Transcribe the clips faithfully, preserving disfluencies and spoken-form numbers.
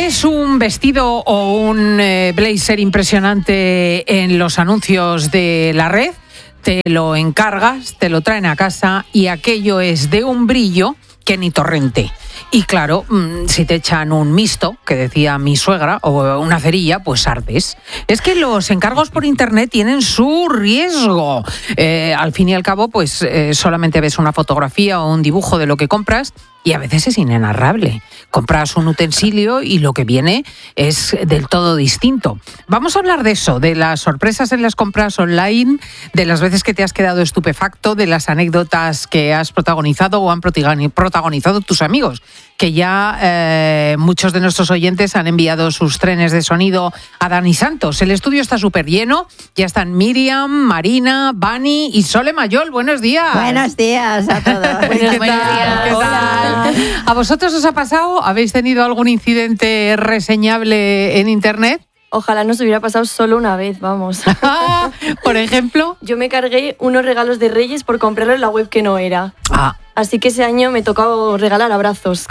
¿Ves un vestido o un eh, blazer impresionante en los anuncios de la red? Te lo encargas, te lo traen a casa y aquello es de un brillo que ni torrente. Y claro, si te echan un misto, que decía mi suegra, o una cerilla, pues ardes. Es que los encargos por internet tienen su riesgo. Eh, al fin y al cabo, pues eh, solamente ves una fotografía o un dibujo de lo que compras y a veces es inenarrable. Compras un utensilio y lo que viene es del todo distinto. Vamos a hablar de eso, de las sorpresas en las compras online, de las veces que te has quedado estupefacto, de las anécdotas que has protagonizado o han protagonizado tus amigos, que ya eh, muchos de nuestros oyentes han enviado sus trenes de sonido a Dani Santos. El estudio está súper lleno, ya están Miriam, Marina, Bani y Sole Mayol. Buenos días. Buenos días a todos. ¿Qué Buenos tal? días. ¿Qué tal? ¿A vosotros os ha pasado? ¿Habéis tenido algún incidente reseñable en internet? Ojalá nos hubiera pasado solo una vez, vamos. Por ejemplo. Yo me cargué unos regalos de Reyes por comprarlo en la web que no era. Ah. Así que ese año me tocó regalar abrazos.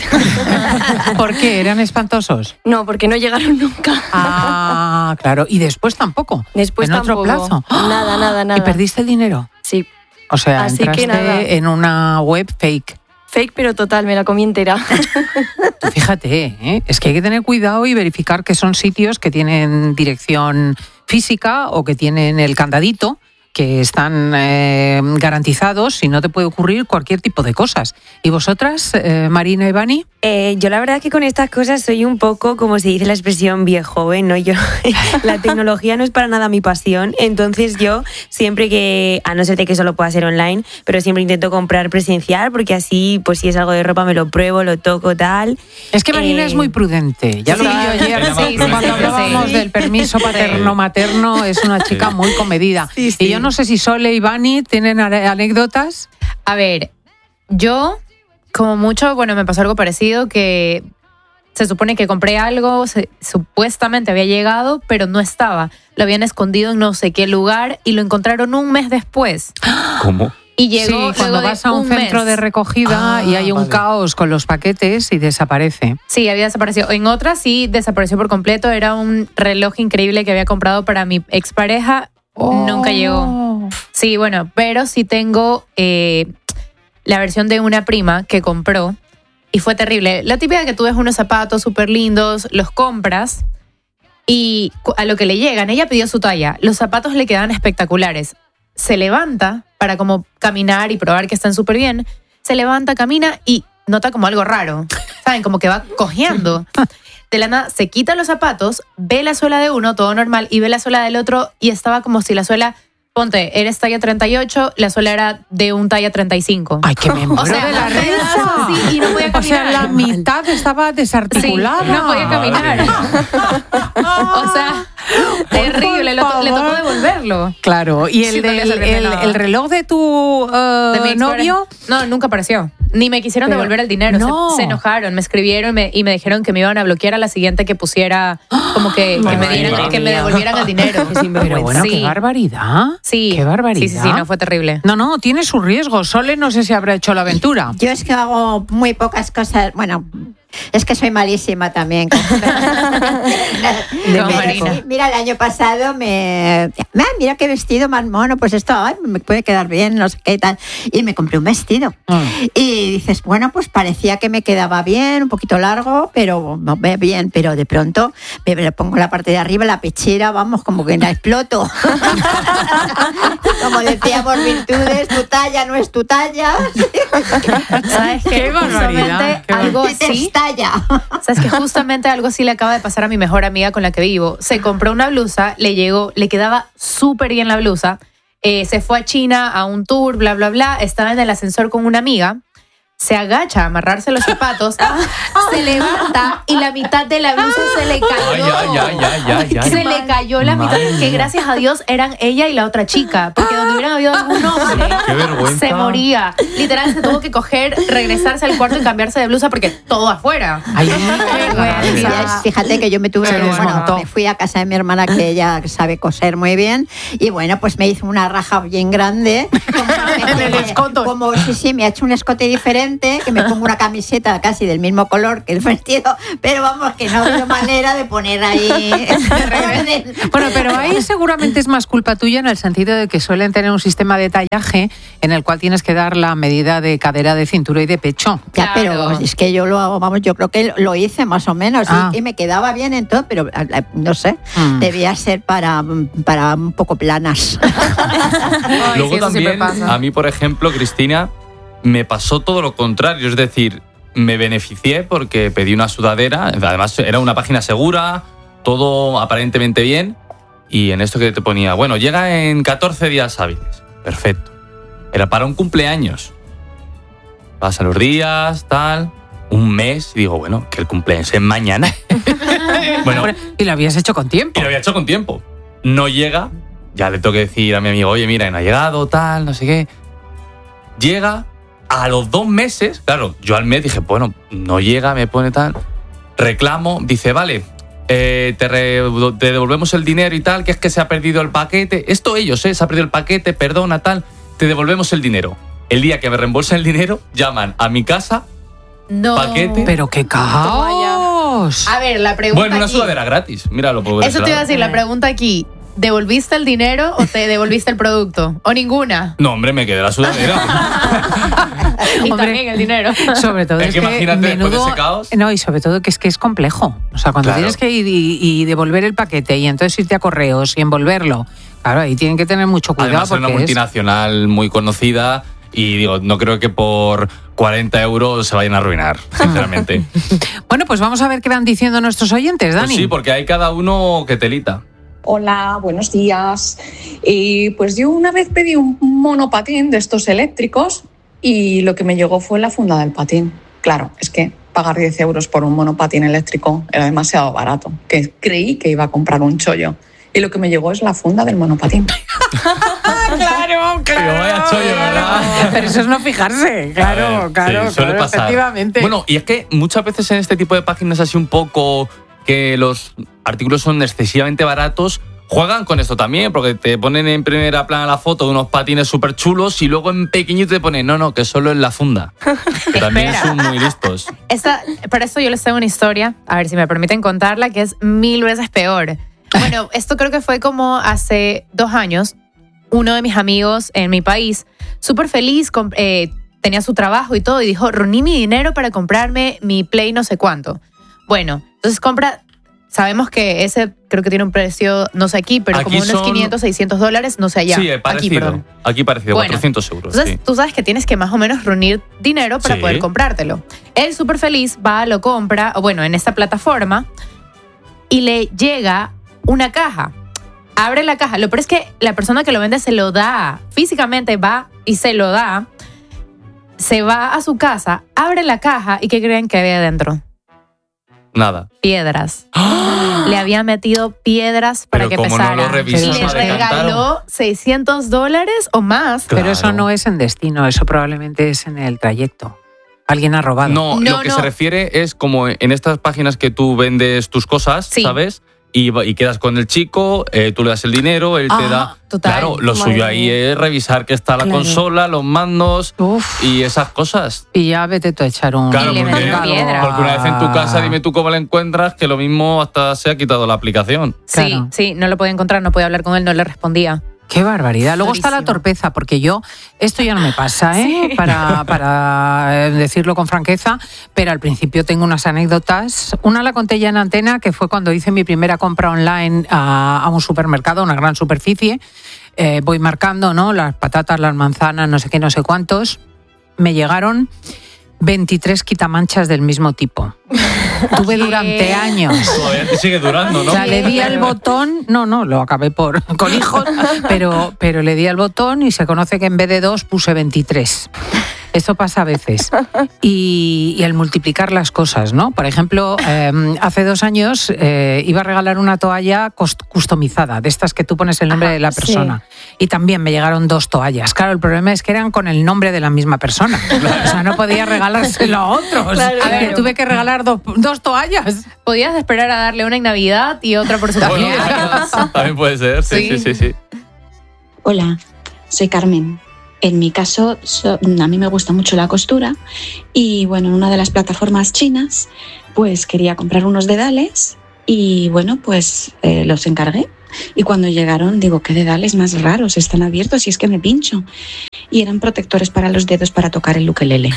¿Por qué? ¿Eran espantosos? No, porque no llegaron nunca. Ah, claro. ¿Y después tampoco? Después ¿En tampoco. otro plazo? Nada, nada, nada. ¿Y perdiste el dinero? Sí. O sea, Así entraste que nada. en una web fake. Fake, pero total, me la comí entera. Fíjate, ¿eh? Es que hay que tener cuidado y verificar que son sitios que tienen dirección física o que tienen el candadito, que están eh, garantizados y no te puede ocurrir cualquier tipo de cosas. ¿Y vosotras, eh, Marina y Bani? Eh, yo la verdad que con estas cosas soy un poco, como se dice la expresión, viejoven, ¿no? Yo, la tecnología no es para nada mi pasión, entonces yo siempre que, a no ser de que solo pueda ser online, pero siempre intento comprar presencial, porque así, pues si es algo de ropa me lo pruebo, lo toco, tal. Es que Marina Eh, es muy prudente. Ya sí, lo vi yo ayer, sí, sí, cuando sí, hablábamos sí. del permiso paterno-materno, es una chica muy comedida. Sí, sí. Y yo no sé si Sole y Bani tienen anécdotas. A ver, yo, como mucho, bueno, me pasó algo parecido, que se supone que compré algo, se, supuestamente había llegado, pero no estaba. Lo habían escondido en no sé qué lugar y lo encontraron un mes después. ¿Cómo? Y llegó Sí, cuando luego de vas a un, un centro mes. de recogida Ah, y hay un vale. caos con los paquetes y desaparece. Sí, había desaparecido. En otra sí desapareció por completo. Era un reloj increíble que había comprado para mi expareja. Oh. Nunca llegó. Sí, bueno, pero sí tengo eh, la versión de una prima que compró y fue terrible. La típica que tú ves unos zapatos súper lindos, los compras y cu- a lo que le llegan, ella pidió su talla, los zapatos le quedan espectaculares. Se levanta para como caminar y probar que están súper bien, se levanta, camina y nota como algo raro, ¿saben? Como que va cojeando. De la nada se quita los zapatos, ve la suela de uno, todo normal, y ve la suela del otro y estaba como si la suela, ponte, eres talla treinta y ocho, la suela era de un talla treinta y cinco. Ay, que me muero O sea, de la un pedazo risa. así y no podía O sea, caminar. la mitad estaba desarticulada. Sí, no podía caminar. O sea, terrible, le, to- le tocó devolverlo. Claro, y el, Sí, no le del- servía de el, nada. el reloj de tu uh, De mi expareja. novio. No, nunca apareció. Ni me quisieron Pero- devolver el dinero. Se- no. Se, enojaron, me escribieron y me, y me dijeron que me iban a bloquear a la siguiente que pusiera, como que, que, me, Madre dieran, mía. que me devolvieran el dinero. Pero bueno, Sí. qué barbaridad. Sí. Qué barbaridad. Sí, sí, sí, no, fue terrible. No, no, tiene su riesgo. Sole no sé si habrá hecho la aventura. Yo es que hago muy pocas cosas. Bueno, es que soy malísima también. Pero Marina. sí, mira, el año pasado me... Ah, mira qué vestido más mono, pues esto ay, me puede quedar bien, no sé qué tal. Y me compré un vestido. Mm. Y dices, bueno, pues parecía que me quedaba bien, un poquito largo, pero no ve bien. Pero de pronto me le pongo la parte de arriba, la pechera, vamos, como que la exploto. Como decíamos, virtudes, tu talla no es tu talla. ¿Sabes qué? Qué barbaridad, Justamente qué bar- algo Y te así. estalla. ¿Sabes que justamente algo así le acaba de pasar a mi mejor amiga con la que vivo? Se compró una blusa, le llegó, le quedaba súper bien la blusa. Eh, se fue a China a un tour, bla, bla, bla. Estaba en el ascensor con una amiga. Se agacha a amarrarse los zapatos, se levanta y la mitad de la blusa se le cayó. Ay, ay, ay, ay, ay. Se le cayó la mitad, Madre que mía. gracias a Dios eran ella y la otra chica, porque donde hubieran habido algún hombre, Qué vergüenza. se moría. Literal, se tuvo que coger, regresarse al cuarto y cambiarse de blusa porque todo afuera. Ay, Qué vergüenza. Ya, fíjate que yo me tuve Se que, bueno, desmontó. me fui a casa de mi hermana que ella sabe coser muy bien y bueno, pues me hizo una raja bien grande. Como, En el escote. como sí, sí, me ha hecho un escote diferente gente, que me pongo una camiseta casi del mismo color que el vestido, pero vamos, que no veo manera de poner ahí... Bueno, pero ahí seguramente es más culpa tuya en el sentido de que suelen tener un sistema de tallaje en el cual tienes que dar la medida de cadera, de cintura y de pecho. Ya, pero es que yo lo hago, vamos, yo creo que lo hice más o menos Ah. y, y me quedaba bien en todo, pero no sé, Mm. debía ser para, para un poco planas. Ay, Luego sí, eso siempre también, pasa. a mí, por ejemplo, Cristina, me pasó todo lo contrario. Es decir, me beneficié porque pedí una sudadera. Además, era una página segura, todo aparentemente bien. Y en esto que te ponía, bueno, llega en catorce días hábiles. Perfecto. Era para un cumpleaños. Pasan los días, tal, un mes. Y digo, bueno, que el cumpleaños es mañana. Bueno, Y lo habías hecho con y tiempo. lo había hecho con tiempo. No llega, ya le tengo que decir a mi amigo, oye, mira, no ha llegado, tal, no sé qué. Llega a los dos meses, claro, yo al mes dije, bueno, no llega, me pone tal. Reclamo, dice, vale, eh, te, re- te devolvemos el dinero y tal, que es que se ha perdido el paquete. Esto ellos, ¿eh? Se ha perdido el paquete, perdona, tal, te devolvemos el dinero. El día que me reembolsan el dinero, llaman a mi casa, No. paquete. Pero qué caos. A ver, la pregunta bueno, una aquí- sudadera gratis, mira, lo puedo ver. Eso te iba a decir, la pregunta aquí. ¿Devolviste el dinero o te devolviste el producto? ¿O ninguna? No, hombre, me quedé la sudadera. Y Hombre, también el dinero. Sobre todo Es es que imagínate después de menudo- ese caos. No, y sobre todo que es que es complejo. O sea, cuando Claro. tienes que ir y, y devolver el paquete y entonces irte a correos y envolverlo, claro, ahí tienen que tener mucho cuidado. Además, es una porque es- multinacional muy conocida y digo, no creo que por cuarenta euros se vayan a arruinar, sinceramente. Bueno, pues vamos a ver qué van diciendo nuestros oyentes, Pues Dani. sí, porque hay cada uno que telita. Hola, buenos días. Y pues yo una vez pedí un monopatín de estos eléctricos y lo que me llegó fue la funda del patín. Claro, es que pagar diez euros por un monopatín eléctrico era demasiado barato, que creí que iba a comprar un chollo. Y lo que me llegó es la funda del monopatín. Claro, Pero vaya chollo, ¿verdad? Pero eso es no fijarse, claro, A ver, claro, sí, suele claro, pasar. efectivamente. Bueno, y es que muchas veces en este tipo de páginas así un poco que los artículos son excesivamente baratos, juegan con esto también, porque te ponen en primera plana la foto de unos patines súper chulos y luego en pequeñito te ponen, no, no, que solo es la funda. Que también Espera. son muy listos. Esta, para esto yo les tengo una historia, a ver si me permiten contarla, que es mil veces peor. Bueno, esto creo que fue como hace dos años. Uno de mis amigos en mi país, súper feliz, comp- eh, tenía su trabajo y todo, y dijo, reuní mi dinero para comprarme mi Play no sé cuánto. Bueno, entonces compra, sabemos que ese creo que tiene un precio, no sé aquí, pero Aquí como unos son- quinientos, seiscientos dólares, no sé allá. Sí, eh, Aquí, parecido. perdón. Aquí, parecido, Bueno, cuatrocientos euros. Entonces, sí. tú sabes que tienes que más o menos reunir dinero para Sí. poder comprártelo. Él súper feliz va, lo compra, o bueno, en esta plataforma, y le llega una caja. Abre la caja. Lo peor es que la persona que lo vende se lo da. Físicamente va y se lo da. Se va a su casa, abre la caja y ¿qué creen que había dentro? Nada. Piedras. Le había metido piedras para Pero que como no pesara. lo revisó, y le no regaló seiscientos dólares o más. Claro. Pero eso no es en destino, eso probablemente es en el trayecto. Alguien ha robado. No, No, lo que no. se refiere es como en estas páginas que tú vendes tus cosas, Sí. ¿sabes? Y, va- y quedas con el chico, eh, tú le das el dinero, él te Ah, da... total. Claro, lo Madre suyo ahí mía. es revisar que está la Claro. consola, los mandos Uf, y esas cosas. y ya vete tú a echar un... Claro, Y le porque, metió piedra. porque una vez en tu casa, dime tú cómo la encuentras, que lo mismo hasta se ha quitado la aplicación. Sí, Claro. sí, no lo podía encontrar, no podía hablar con él, no le respondía. Qué barbaridad. Luego está la Durísimo. torpeza, porque yo, esto ya no me pasa, ¿eh? Para, para eh, decirlo con franqueza, pero al principio tengo unas anécdotas. Una la conté ya en antena, que fue cuando hice mi primera compra online a, a un supermercado, una gran superficie. Eh, voy marcando, ¿no? Las patatas, las manzanas, no sé qué, no sé cuántos. Me llegaron veintitrés quitamanchas del mismo tipo. Tuve ¿Qué? durante años. Todavía te sigue durando, ¿no? O sea, le di al botón, no, no, lo acabé por con hijos, pero, pero le di al botón y se conoce que en vez de dos puse veintitrés. Esto pasa a veces. Y, y el multiplicar las cosas, ¿no? Por ejemplo, eh, hace dos años eh, iba a regalar una toalla cost- customizada, de estas que tú pones el nombre Ajá, de la sí. persona. Y también me llegaron dos toallas. Claro, el problema es que eran con el nombre de la misma persona. O sea, no podía regalárselo a otros. Claro, A ver, claro. tuve que regalar dos, dos toallas. Podías esperar a darle una en Navidad y otra por su Bueno, cumpleaños. también puede ser, sí, sí, Sí. sí, sí. Hola, soy Carmen. En mi caso, so, a mí me gusta mucho la costura y bueno, en una de las plataformas chinas, pues quería comprar unos dedales y bueno, pues eh, los encargué. Y cuando llegaron, digo, ¿qué dedales más raros? Están abiertos y es que me pincho. Y eran protectores para los dedos para tocar el ukelele.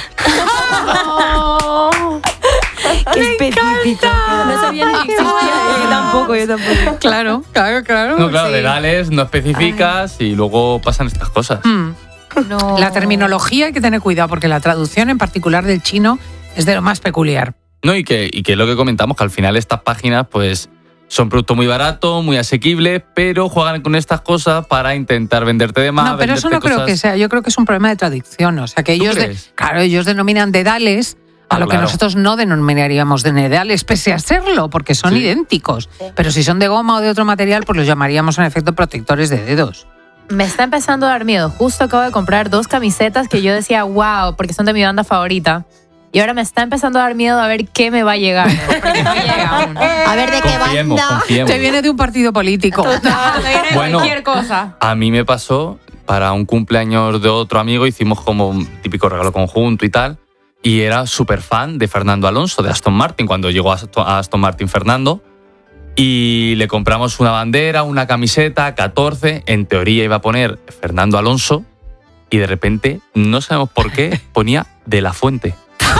¡Qué específico! No sabía ni existía. Yo tampoco, yo tampoco. Claro, claro, claro. No, claro, sí. dedales, no especificas y luego pasan estas cosas. Mm. No. La terminología hay que tener cuidado porque la traducción en particular del chino es de lo más peculiar. No, y que, y que es lo que comentamos, que al final estas páginas, pues, son productos muy baratos, muy asequibles, pero juegan con estas cosas para intentar venderte de más. No, pero eso no venderte creo que cosas- sea. Yo creo que es un problema de traducción. O sea, que ¿Tú ellos, de- crees? claro, ellos denominan dedales a Ah, lo que claro. nosotros no denominaríamos de dedales, pese a serlo, porque son Sí. idénticos. Pero si son de goma o de otro material, pues los llamaríamos en efecto protectores de dedos. Me está empezando a dar miedo. Justo acabo de comprar dos camisetas que yo decía, wow, porque son de mi banda favorita. Y ahora me está empezando a dar miedo a ver qué me va a llegar. Porque no llega aún. A ver de qué Confiemos, banda. confiemos. Te viene de un partido político. Total, me viene Bueno. cualquier cosa. A mí me pasó, para un cumpleaños de otro amigo, hicimos como un típico regalo conjunto y tal, y era súper fan de Fernando Alonso, de Aston Martin, cuando llegó a Aston- a Aston Martin Fernando, y le compramos una bandera, una camiseta, catorce, en teoría iba a poner Fernando Alonso, y de repente, no sabemos por qué, ponía De La Fuente.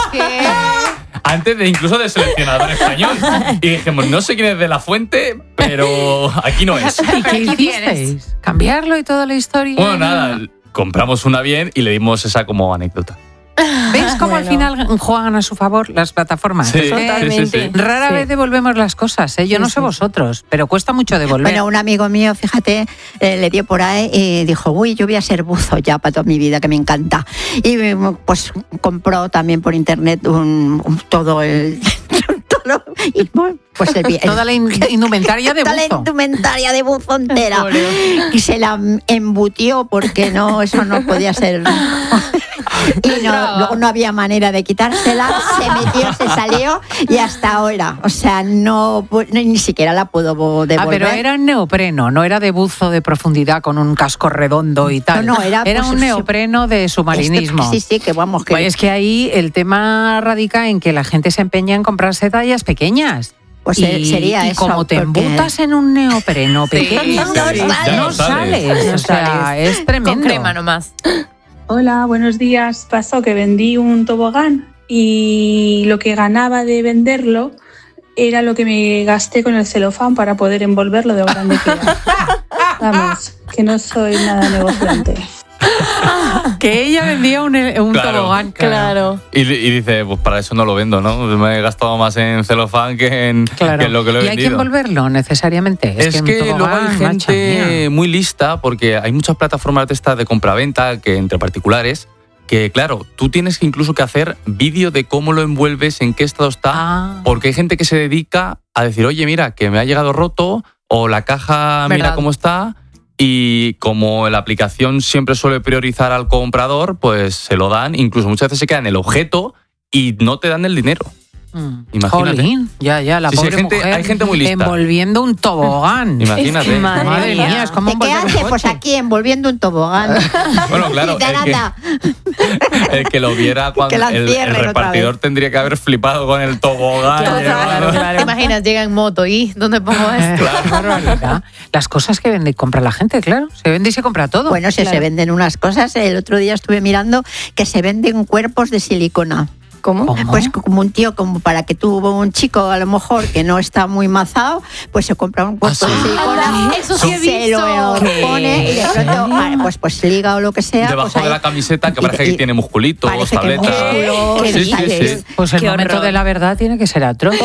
Antes de incluso de seleccionador español. Y dijimos, no sé quién es De La Fuente, pero aquí no es. ¿Y qué Aquí tienes. hicisteis? ¿Cambiarlo y toda la historia? Bueno, nada, compramos una bien y le dimos esa como anécdota. ¿Veis cómo al Bueno. final juegan a su favor las plataformas? Sí, Es que sí, sí, sí. Rara Sí. vez devolvemos las cosas, ¿eh? Yo Sí, no sé sí. vosotros, pero cuesta mucho devolver. Bueno, un amigo mío, fíjate, eh, le dio por ahí y dijo, uy, yo voy a ser buzo ya para toda mi vida, que me encanta. Y pues compró también por internet un, un- todo el... todo, y, bueno, pues el, el- Toda la in- indumentaria de toda la buzo. indumentaria de buzo entera. Y se la embutió porque no, eso no podía ser... Y no, luego no había manera de quitársela, se metió, se salió y hasta ahora. O sea, no, pu- no- ni siquiera la puedo vo- Ah, devolver. pero era en neopreno, no era de buzo de profundidad con un casco redondo y tal. No, no, era, pues, un sí. neopreno de submarinismo. Este- sí, sí, que vamos, que Pues es que ahí el tema radica en que la gente se empeña en comprarse tallas pequeñas. pues y, sería y eso. como te porque- embutas en un neopreno pequeño, No Ya no no sales. sales. No O sea, sales. es tremendo. Con crema nomás. Hola, buenos días. Pasó que vendí un tobogán y lo que ganaba de venderlo era lo que me gasté con el celofán para poder envolverlo de grande que era. Vamos, que no soy nada negociante. Que ella vendía un, un Claro. tobogán. Claro. Y, y dice, pues para eso no lo vendo, ¿no? Me he gastado más en celofán que en, Claro. que en lo que lo he y hay que vendido. envolverlo necesariamente. Es, un que, luego tobogán, hay macha gente mía. muy lista, porque hay muchas plataformas de estas de compraventa que entre particulares, que claro, tú tienes que incluso que hacer vídeo de cómo lo envuelves, en qué estado está, Ah. porque hay gente que se dedica a decir, oye, mira, que me ha llegado roto, o la caja, mira ¿Verdad? cómo está, y como la aplicación siempre suele priorizar al comprador, pues se lo dan, incluso muchas veces se queda en el objeto y no te dan el dinero. Mm. Imagínate. Jolín, ya, ya, la Sí, sí, hay pobre gente- mujer hay gente muy lista. envolviendo un tobogán. Imagínate. Madre Madre mía. mía, es como ¿De qué envolver un hace? Pues coche. aquí envolviendo un tobogán. Bueno, claro, De el que- nada. El que lo viera cuando Que la el, el encierren otra repartidor vez. tendría que haber flipado con el tobogán. Claro, llevado. claro. ¿Te imaginas? Llega en moto y ¿dónde pongo Eh, esto? qué barbaridad. Las cosas que vende y compra la gente, claro. Se vende y se compra todo. Bueno, si se venden unas cosas, el otro día estuve mirando que se venden cuerpos de silicona. ¿Cómo? ¿Cómo? Pues como un tío, como para que tuvo un chico a lo mejor que no está muy mazado, pues se compra un cuerpo ¿Ah, sí? de silicona, Eso sí he se lo visto. pone y de pronto, ah, pues, pues liga o lo que sea. Debajo pues de la ahí- camiseta que y- parece y- que tiene musculitos, parece que tabletas. músculos, ¿Qué Sí, sí, sales. sí. Pues el Qué momento horror. de la verdad tiene que ser atroz.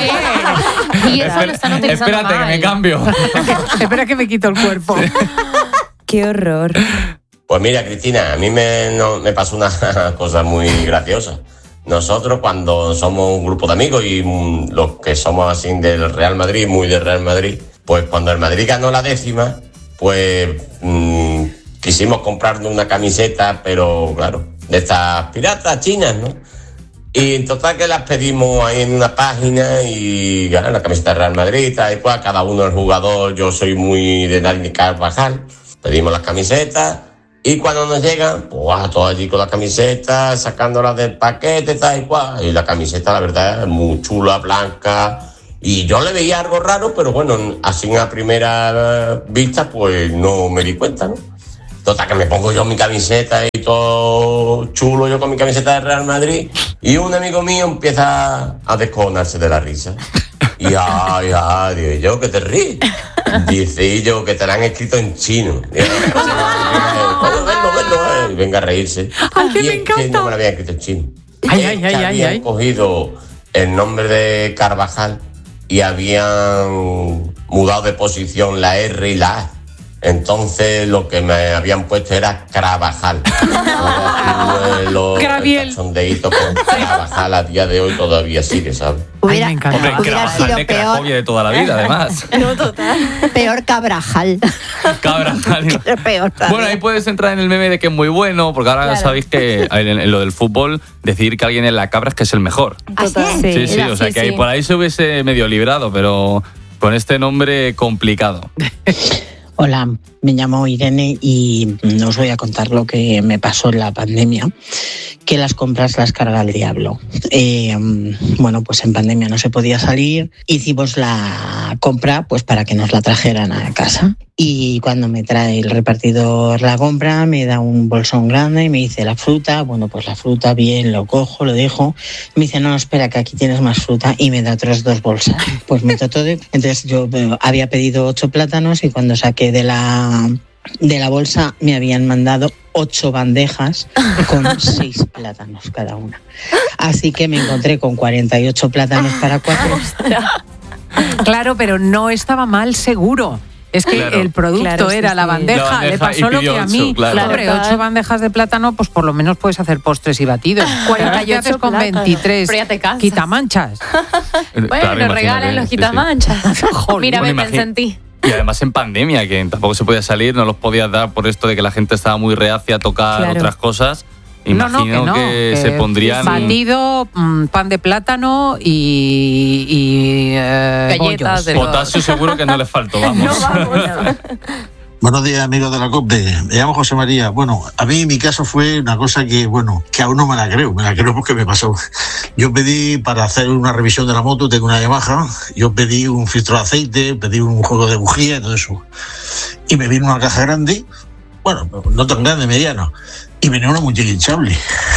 Y eso lo están utilizando Espérate, que mal. me cambio. Espera que me quito el cuerpo. Qué horror. Pues mira, Cristina, a mí me, no, me pasó una cosa muy graciosa. Nosotros cuando somos un grupo de amigos y mm, los que somos así del Real Madrid, muy del Real Madrid, pues cuando el Madrid ganó la décima, pues mm, quisimos comprarnos una camiseta, pero claro, de estas piratas chinas, ¿no? Y en total que las pedimos ahí en una página y claro, la camiseta del Real Madrid y tal, y pues cada uno el jugador, yo soy muy de Dani Carvajal, pedimos las camisetas Y cuando nos llegan, pues todos allí con la camiseta, sacándolas del paquete, tal y cual. Y la camiseta, la verdad, es muy chula, blanca. Y yo le veía algo raro, pero bueno, así a primera vista, pues no me di cuenta, ¿no? Total, que me pongo yo mi camiseta y todo chulo, yo con mi camiseta de Real Madrid, y un amigo mío empieza a descojonarse de la risa. Y ay, ay, digo yo, que te ríes. Dice yo, que te la han escrito en chino. Y yo, bueno, verlo, verlo, eh. Y venga a reírse. Ay, que y me es encanta. que no me la habían escrito en chino. Ay, Es ay, que ay, ay, habían ay. cogido el nombre de Carvajal y habían mudado de posición la R y la A. Entonces lo que me habían puesto era Carvajal. Graviel. El cachondeíto con Carvajal a día de hoy todavía sigue, ¿sabes? Hubiera, Ay, me encanta. Hombre, hubiera Carvajal sido de peor, Cracovia de toda la vida, además. No, total. peor Cabrajal. Carvajal. peor todavía. Bueno, ahí puedes entrar en el meme de que es muy bueno, porque ahora Claro. sabéis que en, en lo del fútbol, decir que alguien en la cabra es que es el mejor. ¿Así es? Sí, sí, Era o sea así, que ahí, sí. por ahí se hubiese medio librado, pero con este nombre complicado. Hola, me llamo Irene y os voy a contar lo que me pasó en la pandemia, que las compras las carga el diablo. Eh, bueno, pues en pandemia no se podía salir, hicimos la compra pues para que nos la trajeran a casa. Y cuando me trae el repartidor la compra, me da un bolsón grande y me dice la fruta. Bueno, pues la fruta bien, lo cojo, lo dejo. Me dice, no, espera, que aquí tienes más fruta, y me da otras dos bolsas. Pues meto todo. Entonces yo eh, había pedido ocho plátanos y cuando saqué de la, de la bolsa me habían mandado ocho bandejas con seis plátanos cada una. Así que me encontré con cuarenta y ocho plátanos para cuatro. Claro, pero no estaba mal seguro. Es que Claro. el producto Claro, sí, era la sí. bandeja, La bandeja le y pasó lo que pidió a mí. ocho, claro. Hombre, Claro. ocho bandejas de plátano, pues por lo menos puedes hacer postres y batidos. cuarenta y ¿Qué haces ocho con plátanos. veintitrés Pero ya te cansas. quitamanchas? Bueno, Claro, imagínate, regalen los sí, sí. quitamanchas. Mira, Bueno, me pensé imagi- en ti. Y además en pandemia, que tampoco se podía salir, no los podías dar por esto de que la gente estaba muy reacia a tocar Claro. otras cosas. No, no, Imagino que no. que, que se pondrían... Batido, mm, pan de plátano y, y eh, Galletas bollos. de- Potasio seguro que no les faltó, vamos. Buenos días, amigos de la COPE. Me llamo José María. Bueno, a mí mi caso fue una cosa que, bueno, que aún no me la creo. Me la creo porque me pasó. Yo pedí para hacer una revisión de la moto, tengo una Yamaha, yo pedí un filtro de aceite, pedí un juego de bujía y todo eso. Y me vino una caja grande, bueno, no tan grande, mediana, y venía una muñeca hinchable.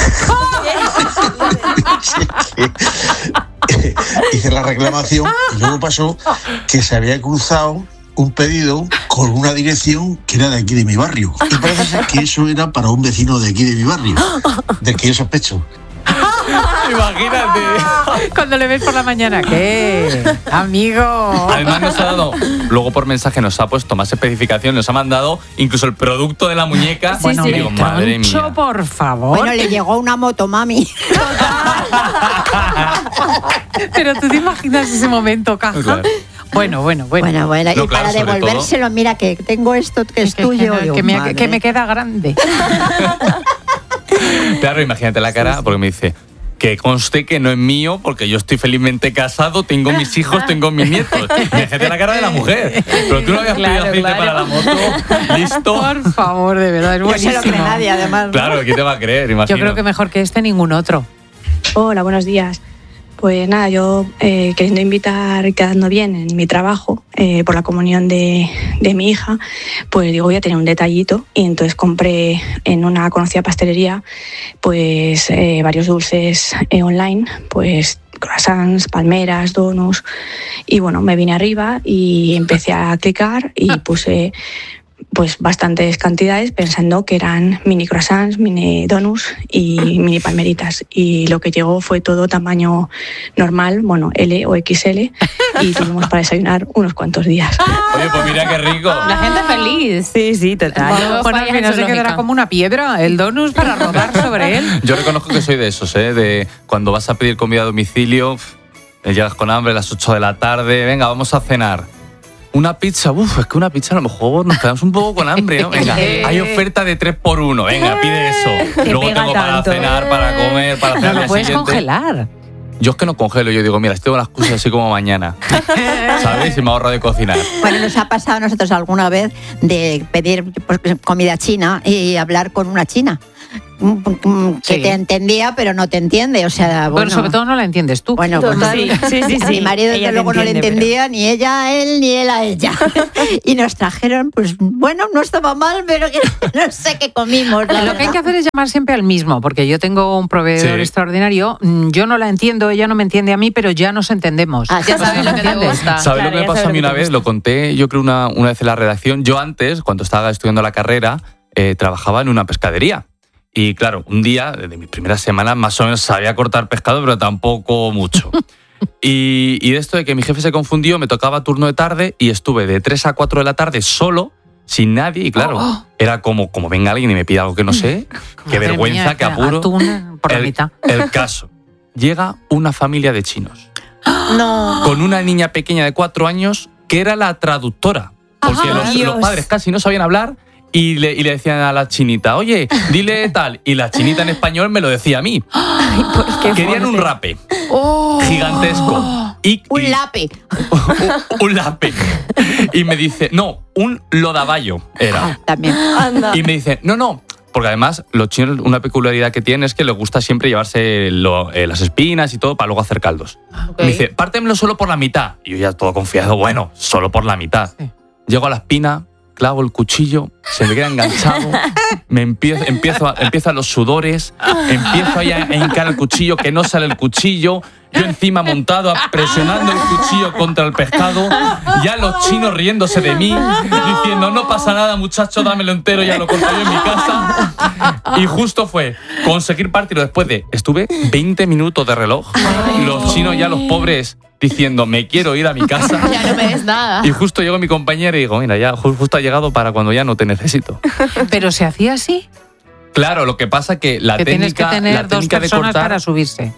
Hice la reclamación y luego pasó que se había cruzado un pedido con una dirección que era de aquí de mi barrio. Y parece ser que eso era para un vecino de aquí de mi barrio, del que yo sospecho. Imagínate. Cuando le ves por la mañana, ¿qué? Amigo. Además nos ha dado, luego por mensaje nos ha puesto más especificación, nos ha mandado incluso el producto de la muñeca. Bueno, y digo, madre Troncho, mía. por favor. Bueno, le llegó una motomami. Pero tú te imaginas ese momento, caja. Claro. Bueno, bueno, bueno. Bueno, bueno, No, y claro, para sobre devolvérselo, mira que tengo esto que es que, tuyo. que- Digo, que me, madre. que me queda grande. Claro, imagínate la cara, porque me dice que conste que no es mío, porque yo estoy felizmente casado, tengo mis hijos, tengo mis nietos. Imagínate la cara de la mujer. Pero tú no habías pedido Claro, aceite claro. para la moto. Listo. Por favor, de verdad, es No se buenísimo. lo cree nadie, además. ¿no? Claro, ¿quién te va a creer? Imagino. Yo creo que mejor que este ningún otro. Hola, buenos días. Pues nada, yo eh, queriendo invitar, quedando bien en mi trabajo eh, por la comunión de, de mi hija, pues digo, voy a tener un detallito y entonces compré en una conocida pastelería pues eh, varios dulces eh, online, pues croissants, palmeras, donuts, y bueno, me vine arriba y empecé a clicar y puse pues bastantes cantidades pensando que eran mini croissants, mini donuts y mini palmeritas, y lo que llegó fue todo tamaño normal, bueno, L o X L, y tuvimos para desayunar unos cuantos días. Oye, pues mira qué rico. La gente feliz. Sí, sí, total. Luego Bueno, al fallas en final su se quedará lógica. como una piedra, el donus para rodar sobre él. Yo reconozco que soy de esos, ¿eh? De cuando vas a pedir comida a domicilio, uf, llegas con hambre a las ocho de la tarde, venga, vamos a cenar. Una pizza, uff, es que una pizza a lo mejor nos quedamos un poco con hambre, ¿no? Venga, hay oferta de tres por uno, venga, pide eso. Te Luego pega tengo para tanto. cenar, para comer, para No cenar al lo día puedes siguiente. congelar. Yo es que no congelo, yo digo, mira, si tengo las cosas así como mañana, ¿sabes? Y me ahorro de cocinar. Bueno, nos ha pasado a nosotros alguna vez de pedir pues, comida china y hablar con una china. Que Sí. te entendía, pero no te entiende. O sea, Bueno, bueno, sobre todo no la entiendes tú. Bueno, pues, Sí, sí, sí, a sí. mi marido desde Ella te luego no le entiende, entendía ni ella a él ni él a ella. Y nos trajeron, pues bueno, no estaba mal, pero que no sé qué comimos. la Lo que hay verdad. que hacer es llamar siempre al mismo, porque yo tengo un proveedor Sí. extraordinario, mm, yo no la entiendo, ella no me entiende a mí, pero ya nos entendemos. Ah, Ya sabes lo que te gusta. ¿Sabes Claro, lo que me ya pasó sabes a mí lo que una te vez? gusta. Lo conté, yo creo, una, una vez en la redacción. Yo antes, cuando estaba estudiando la carrera, eh, trabajaba en una pescadería. Y claro, un día, de mis primeras semanas, más o menos sabía cortar pescado, pero tampoco mucho. Y, y de esto de que mi jefe se confundió, me tocaba turno de tarde y estuve de tres a cuatro de la tarde solo, sin nadie. Y claro, Oh. era como, como venga alguien y me pida algo que no sé, qué Madre vergüenza, mía, qué apuro. atún por la el, mitad. el caso. Llega una familia de chinos No. con una niña pequeña de cuatro años que era la traductora. Porque Ajá, los, Dios. los padres casi no sabían hablar y le, y le decían a la chinita, oye, dile tal. Y la chinita en español me lo decía a mí. Pues qué Querían un fuerte. rape gigantesco. Y, Un y- lápiz. un, un lape. Y me dice, no, un lodaballo era. También. Anda. Y me dice, no, no. Porque además los chinos una peculiaridad que tienen es que les gusta siempre llevarse lo- eh, las espinas y todo para luego hacer caldos. Ok. Me dice, pártemelo solo por la mitad. Y yo ya todo confiado, bueno, solo por la mitad. Sí. Llego a la espina, clavo el cuchillo, se me queda enganchado, me empiezo, empiezo a, empiezan los sudores, empiezo ahí a, a hincar el cuchillo, que no sale el cuchillo, yo encima montado, presionando el cuchillo contra el pescado, ya los chinos riéndose de mí, diciendo, no pasa nada muchacho, dámelo entero, ya lo corto yo en mi casa. Y justo fue conseguir partirlo después de, estuve veinte minutos de reloj, los chinos ya los pobres diciendo, me quiero ir a mi casa. Ya no me des nada. Y justo llegó mi compañera y digo, mira, ya ju- justo ha llegado para cuando ya no te necesito. Pero se hacía así, Claro, lo que pasa que la que tienes que técnica, tener la dos técnica de personas cortar, para subirse.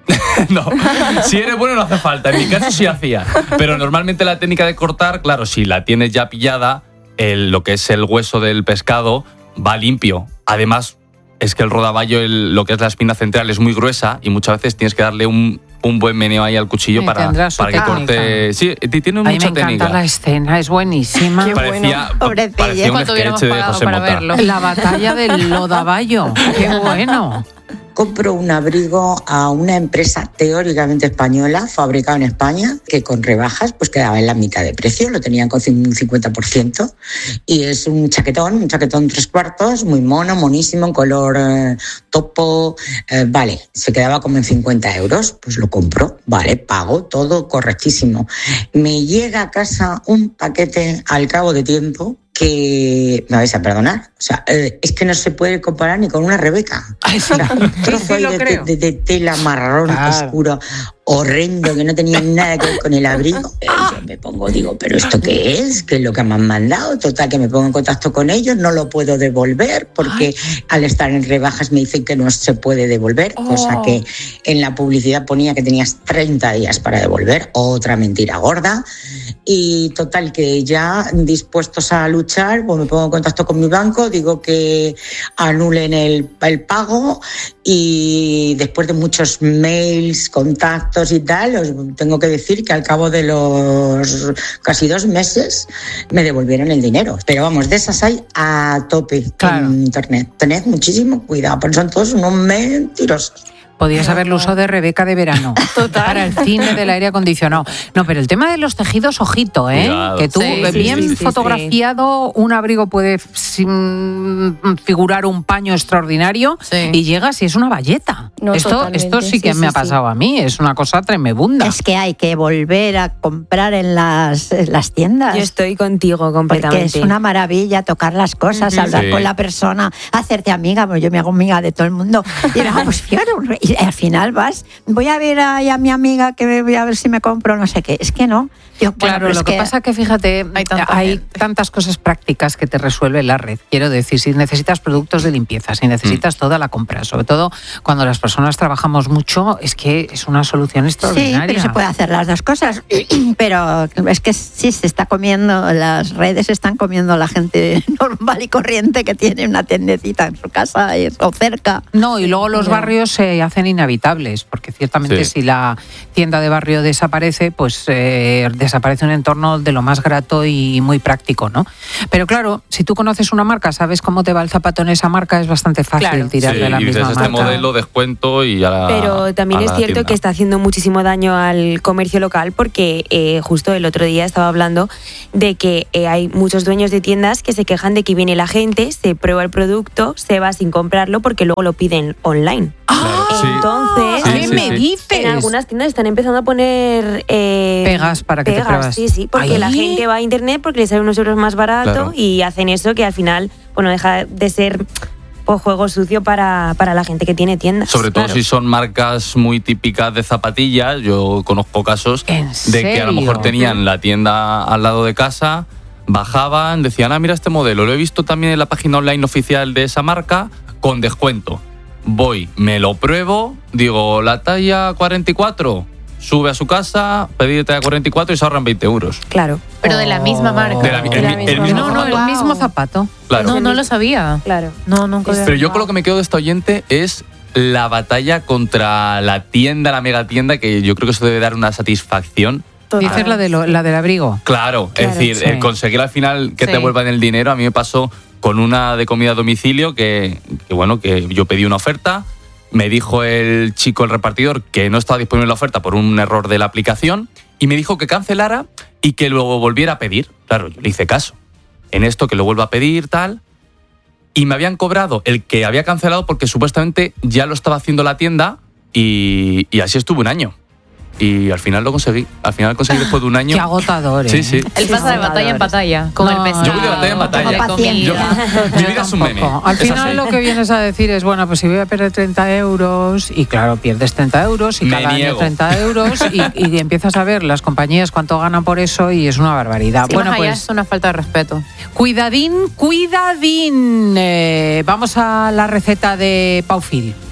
no, si eres bueno no hace falta. En mi caso sí hacía, pero normalmente la técnica de cortar, claro, si la tienes ya pillada, el- lo que es el hueso del pescado va limpio. Además, es que el rodaballo, el- lo que es la espina central, es muy gruesa y muchas veces tienes que darle un, un buen meneo ahí al cuchillo Sí, para, tendrá su para que técnica. corte. Sí, t- tiene A mí me mucha encanta técnica. la escena, es buenísima. Qué Parecía, bueno, pobrecilla. parecía un ¿Cuánto hubiéramos sketch de pagado José para Mota. verlo? La batalla del Lodaballo, qué bueno. Compro un abrigo a una empresa teóricamente española, fabricado en España, que con rebajas pues quedaba en la mitad de precio, lo tenían con un cincuenta por ciento. Y es un chaquetón, un chaquetón tres cuartos, muy mono, monísimo, en color eh, topo. Eh, vale, se quedaba como en cincuenta euros, pues lo compro, vale, pago, todo correctísimo. Me llega a casa un paquete al cabo de tiempo que me vais a perdonar. O sea, eh, es que no se puede comparar ni con una Rebeca. Ay, sí. O sea, un trozo Sí, ahí lo de, creo. de- de tela marrón Claro. oscuro, horrendo, que no tenía nada que ver con el abrigo. Eh, Yo me pongo, digo, ¿pero esto qué es? ¿Qué es lo que me han mandado? Total, que me pongo en contacto con ellos, no lo puedo devolver porque al estar en rebajas me dicen que no se puede devolver, cosa que en la publicidad ponía que tenías treinta días para devolver, otra mentira gorda. Y total, que ya dispuestos a luchar, pues me pongo en contacto con mi banco, digo que anulen el, el pago y después de muchos mails, contactos y tal, os tengo que decir que al cabo de los casi dos meses me devolvieron el dinero. Pero vamos, de esas hay a tope Claro. en internet. Tened muchísimo cuidado, porque son todos unos mentirosos. Podías haberlo usado de Rebeca de verano. Para el cine del aire acondicionado. No, pero el tema de los tejidos, ojito, ¿eh? Cuidado. Que tú, Sí, eh, sí, bien sí, sí, fotografiado, un abrigo puede sin- figurar un paño extraordinario Sí. y llegas y es una bayeta. No, esto, totalmente, esto sí que sí, me ha sí, sí. pasado a mí, es una cosa tremebunda. Es que hay que volver a comprar en las, en las tiendas. Yo estoy contigo Porque completamente. es una maravilla tocar las cosas, Ujú. hablar Sí. con la persona, hacerte amiga, pues yo me hago amiga de todo el mundo. Y, ah, pues fíjate, un re- y al final vas, voy a ver a, a mi amiga que voy a ver si me compro no sé qué. Es que no. Yo, bueno, Claro, pero es lo que, pasa que fíjate, Hay tanta hay gente. tantas cosas prácticas que te resuelve la red. Quiero decir, si necesitas productos de limpieza, si necesitas toda la compra, sobre todo cuando las personas trabajamos mucho, es que es una solución Sí, extraordinaria. pero se puede hacer las dos cosas. Pero es que sí se está comiendo, las redes están comiendo a la gente normal y corriente que tiene una tiendecita en su casa y- o cerca. No, y luego los barrios se hacen parecen inhabitables, porque ciertamente Sí. si la tienda de barrio desaparece, pues eh, desaparece un entorno de lo más grato y muy práctico, ¿no? Pero claro, si tú conoces una marca, sabes cómo te va el zapato en esa marca, es bastante fácil Claro. tirar Sí, de la y dices, misma este marca. modelo, descuento y a la Pero también a es la cierto tienda. que está haciendo muchísimo daño al comercio local porque eh, justo el otro día estaba hablando de que eh, hay muchos dueños de tiendas que se quejan de que viene la gente, se prueba el producto, se va sin comprarlo porque luego lo piden online. Sí. Entonces, Sí, ¿qué sí, me sí. dices? en algunas tiendas están empezando a poner eh, Pegas para que te pegas, pruebas. Sí, sí, porque Ay. la gente va a internet porque les sale unos euros más barato Claro. y hacen eso que al final, bueno, deja de ser pues, juego sucio para, para la gente que tiene tiendas. Sobre todo claro. si son marcas muy típicas de zapatillas. Yo conozco casos ¿En de que a lo serio? mejor tenían la tienda al lado de casa, bajaban, decían, ah, mira este modelo, lo he visto también en la página online oficial de esa marca con descuento. Voy, me lo pruebo, digo, la talla cuarenta y cuatro, sube a su casa, pedir talla cuarenta y cuatro y se ahorran veinte euros. Claro. Pero de la misma marca. De la- De el, la el misma mismo No, no, el Wow. mismo zapato. Claro. No, no lo sabía. Claro. No, nunca había- Pero yo con lo que me quedo de esta oyente es la batalla contra la tienda, la mega tienda, que yo creo que eso debe dar una satisfacción. Dices la, de lo- la del abrigo. Claro, Claro, es decir, sí. el conseguir al final que te Sí. vuelvan el dinero, a mí me pasó con una de comida a domicilio que, que, bueno, que yo pedí una oferta, me dijo el chico, el repartidor, que no estaba disponible la oferta por un error de la aplicación y me dijo que cancelara y que luego volviera a pedir. Claro, yo le hice caso. En esto que lo vuelva a pedir, tal. Y me habían cobrado el que había cancelado porque supuestamente ya lo estaba haciendo la tienda y, y así estuve un año. Y al final lo conseguí. Al final conseguí después de un año. Qué agotador, ¿eh? Sí, sí. Él pasa de batalla en batalla con No, el pesado. Yo voy de batalla en batalla. de Poco comida. paciencia. Mi vida es un meme. Tampoco. Al Es final así. lo que vienes a decir es, bueno, pues si voy a perder treinta euros, y claro, pierdes treinta euros, y Me cada año niego. treinta euros, y, y empiezas a ver las compañías cuánto ganan por eso, y es una barbaridad. Sí, bueno, más allá pues es una falta de respeto. cuidadín, cuidadín. Eh, vamos a la receta de Paufil.